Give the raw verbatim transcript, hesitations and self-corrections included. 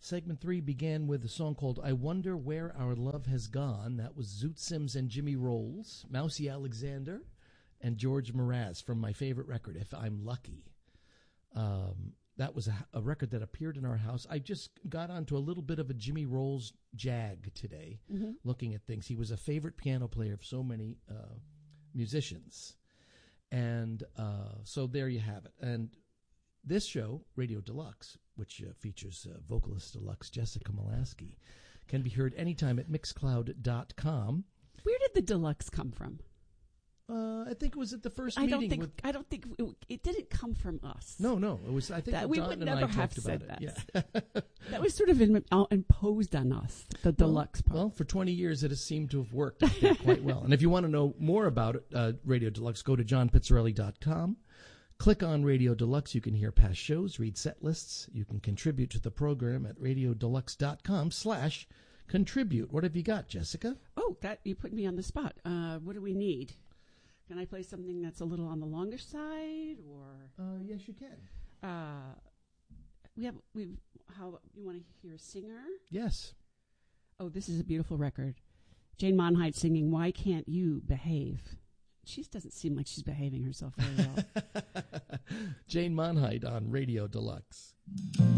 segment three began with a song called I Wonder Where Our Love Has Gone. That was Zoot Sims and Jimmy Rolls, Mousy Alexander, and George Mraz from my favorite record, If I'm Lucky. Um, that was a, a record that appeared in our house. I just got onto a little bit of a Jimmy Rolls jag today, mm-hmm. looking at things. He was a favorite piano player of so many uh, musicians. And uh, so there you have it. And this show, Radio Deluxe, which uh, features uh, vocalist deluxe Jessica Molaski, can be heard anytime at mixcloud dot com. Where did the deluxe come from? Uh, I think it was at the first I meeting. Don't think, with I don't think it, it didn't come from us. No, no, it was. I think that we Don would and never I have talked said about that. it. Yeah. That was sort of in, uh, imposed on us. The well, deluxe part. Well, for twenty years, it has seemed to have worked I think, quite well. And if you want to know more about it, uh, Radio Deluxe, go to john pizzarelli dot com. Click on Radio Deluxe. You can hear past shows, read set lists. You can contribute to the program at radio deluxe dot com slash contribute. What have you got, Jessica? Oh, that you put me on the spot. Uh, what do we need? Can I play something that's a little on the longer side, or? Uh, yes, you can. Uh, we have we. How you want to hear a singer? Yes. Oh, this is a beautiful record. Jane Monheit singing "Why Can't You Behave." She doesn't seem like she's behaving herself very well. Jane Monheit on Radio Deluxe.